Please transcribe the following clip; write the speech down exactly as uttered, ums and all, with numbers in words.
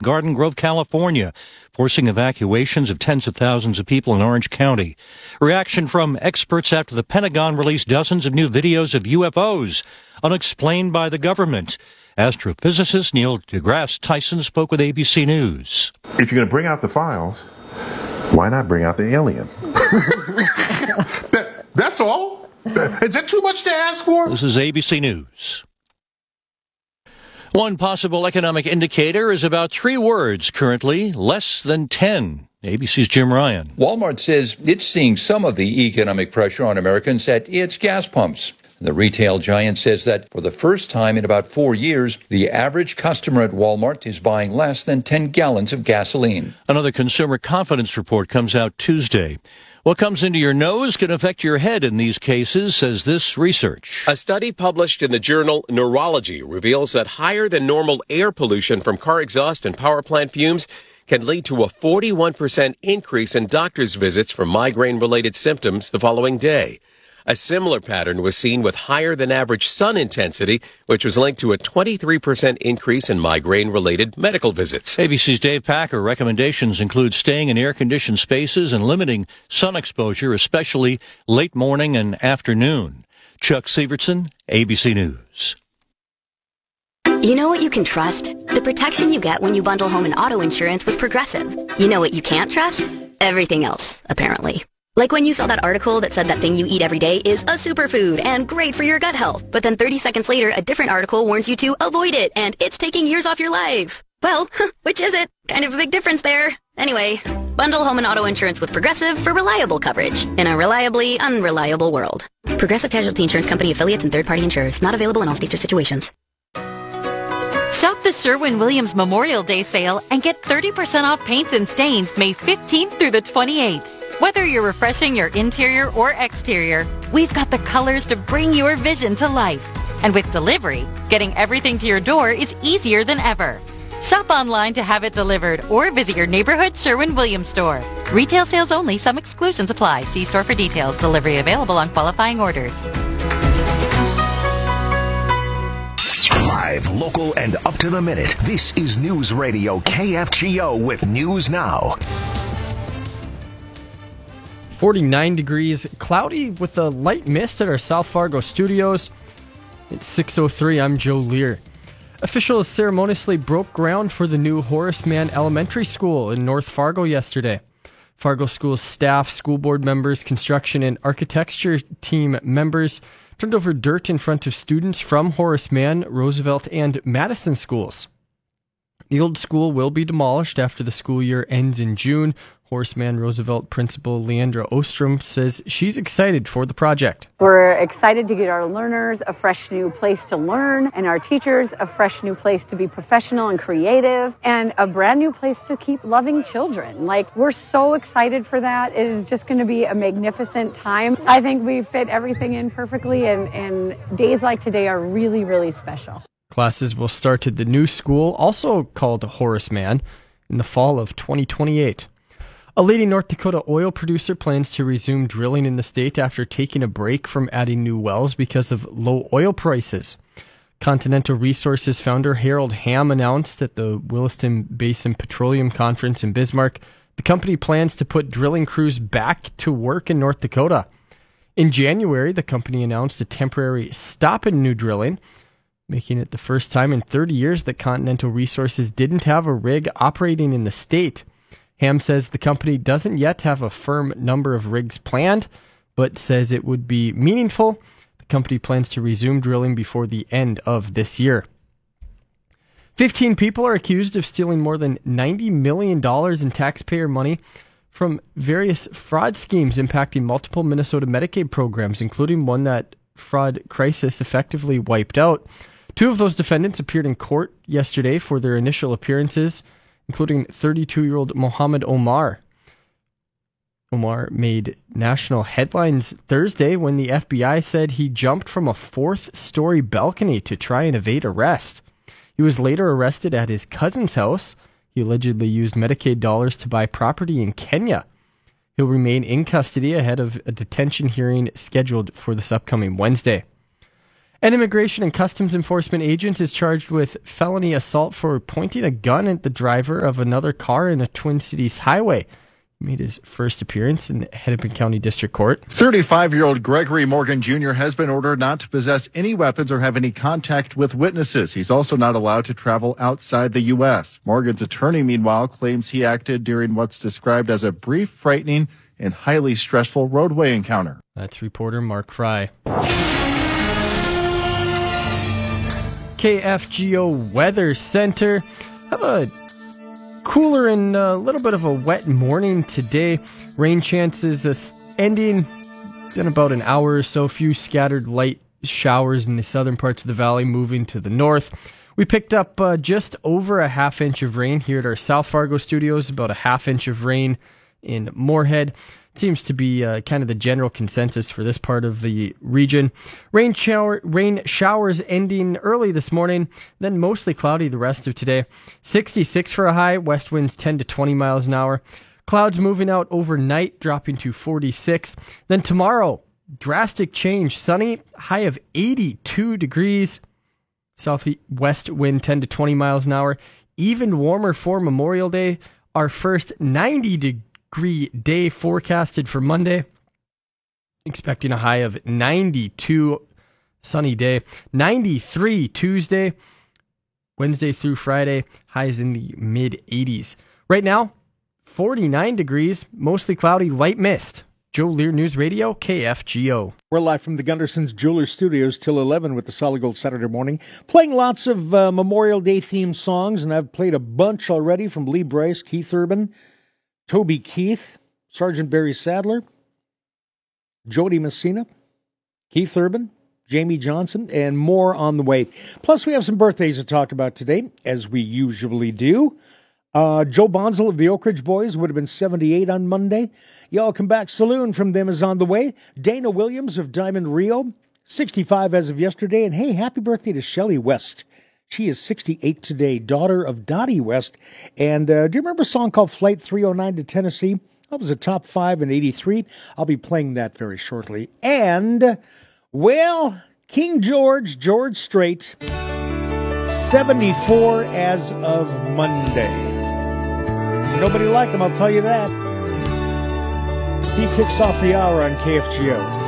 Garden Grove, California, forcing evacuations of tens of thousands of people in Orange County. Reaction from experts after the Pentagon released dozens of new videos of U F Os, unexplained by the government. Astrophysicist Neil deGrasse Tyson spoke with A B C News. If you're going to bring out the files, why not bring out the alien? that, that's all? Is that too much to ask for? This is A B C News. One possible economic indicator is about three words currently, less than ten. A B C's Jim Ryan. Walmart says it's seeing some of the economic pressure on Americans at its gas pumps. The retail giant says that for the first time in about four years, the average customer at Walmart is buying less than ten gallons of gasoline. Another consumer confidence report comes out Tuesday. What comes into your nose can affect your head in these cases, says this research. A study published in the journal Neurology reveals that higher than normal air pollution from car exhaust and power plant fumes can lead to a forty-one percent increase in doctor's visits for migraine-related symptoms the following day. A similar pattern was seen with higher than average sun intensity, which was linked to a twenty-three percent increase in migraine-related medical visits. A B C's Dave Packer. Recommendations include staying in air-conditioned spaces and limiting sun exposure, especially late morning and afternoon. Chuck Sievertson, A B C News. You know what you can trust? The protection you get when you bundle home and auto insurance with Progressive. You know what you can't trust? Everything else, apparently. Like when you saw that article that said that thing you eat every day is a superfood and great for your gut health, but then thirty seconds later, a different article warns you to avoid it and it's taking years off your life. Well, which is it? Kind of a big difference there. Anyway, bundle home and auto insurance with Progressive for reliable coverage in a reliably unreliable world. Progressive Casualty Insurance Company affiliates and third-party insurers. Not available in all states or situations. Shop the Sherwin-Williams Memorial Day sale and get thirty percent off paints and stains May fifteenth through the twenty-eighth. Whether you're refreshing your interior or exterior, we've got the colors to bring your vision to life. And with delivery, getting everything to your door is easier than ever. Shop online to have it delivered or visit your neighborhood Sherwin-Williams store. Retail sales only. Some exclusions apply. See store for details. Delivery available on qualifying orders. Live, local, and up to the minute. This is News Radio K F G O with News Now. forty-nine degrees, cloudy with a light mist at our South Fargo studios. It's six oh three, I'm Joe Lear. Officials ceremoniously broke ground for the new Horace Mann Elementary School in North Fargo yesterday. Fargo School's staff, school board members, construction and architecture team members turned over dirt in front of students from Horace Mann, Roosevelt, and Madison schools. The old school will be demolished after the school year ends in June. Horace Mann Roosevelt principal Leandra Ostrom says she's excited for the project. We're excited to get our learners a fresh new place to learn and our teachers a fresh new place to be professional and creative and a brand new place to keep loving children. Like, we're so excited for that. It is just going to be a magnificent time. I think we fit everything in perfectly, and, and days like today are really, really special. Classes will start at the new school, also called Horace Mann, in the fall of twenty twenty-eight. A leading North Dakota oil producer plans to resume drilling in the state after taking a break from adding new wells because of low oil prices. Continental Resources founder Harold Hamm announced at the Williston Basin Petroleum Conference in Bismarck the company plans to put drilling crews back to work in North Dakota. In January, the company announced a temporary stop in new drilling, making it the first time in thirty years that Continental Resources didn't have a rig operating in the state. Ham says the company doesn't yet have a firm number of rigs planned, but says it would be meaningful. The company plans to resume drilling before the end of this year. Fifteen people are accused of stealing more than ninety million dollars in taxpayer money from various fraud schemes impacting multiple Minnesota Medicaid programs, including one that fraud crisis effectively wiped out. Two of those defendants appeared in court yesterday for their initial appearances, including thirty-two-year-old Mohammed Omar. Omar made national headlines Thursday when the F B I said he jumped from a fourth-story balcony to try and evade arrest. He was later arrested at his cousin's house. He allegedly used Medicaid dollars to buy property in Kenya. He'll remain in custody ahead of a detention hearing scheduled for this upcoming Wednesday. An Immigration and Customs Enforcement agent is charged with felony assault for pointing a gun at the driver of another car in a Twin Cities highway. He made his first appearance in Hennepin County District Court. thirty-five-year-old Gregory Morgan Junior has been ordered not to possess any weapons or have any contact with witnesses. He's also not allowed to travel outside the U S. Morgan's attorney, meanwhile, claims he acted during what's described as a brief, frightening, and highly stressful roadway encounter. That's reporter Mark Fry. K F G O Weather Center. Have a cooler and a little bit of a wet morning today. Rain chances uh, ending in about an hour or so. A few scattered light showers in the southern parts of the valley, moving to the north. We picked up uh, just over a half inch of rain here at our South Fargo studios, about a half inch of rain in Moorhead. Seems to be uh, kind of the general consensus for this part of the region. Rain shower, rain showers ending early this morning, then mostly cloudy the rest of today. sixty-six for a high, west winds ten to twenty miles an hour. Clouds moving out overnight, dropping to forty-six. Then tomorrow, drastic change, sunny, high of eighty-two degrees. Southwest wind ten to twenty miles an hour. Even warmer for Memorial Day. Our first ninety degree day forecasted for Monday. Expecting a high of ninety-two, sunny day. ninety-three Tuesday. Wednesday through Friday, highs in the mid eighties. Right now, forty-nine degrees, mostly cloudy, light mist. Joe Lear News Radio, K F G O. We're live from the Gunderson's Jeweler Studios till eleven with the Solid Gold Saturday morning. Playing lots of uh, Memorial Day themed songs, and I've played a bunch already from Lee Bryce, Keith Urban, Toby Keith, Sergeant Barry Sadler, Jody Messina, Keith Urban, Jamie Johnson, and more on the way. Plus, we have some birthdays to talk about today, as we usually do. Uh, Joe Bonzel of the Oak Ridge Boys would have been seventy-eight on Monday. Y'all Come Back Saloon from them is on the way. Dana Williams of Diamond Rio, sixty-five as of yesterday. And hey, happy birthday to Shelley West. She is sixty-eight today, daughter of Dottie West. And uh, do you remember a song called Flight three oh nine to Tennessee? That was a top five in eighty-three. I'll be playing that very shortly. And, well, King George, George Strait, seventy-four as of Monday. Nobody liked him, I'll tell you that. He kicks off the hour on K F G O.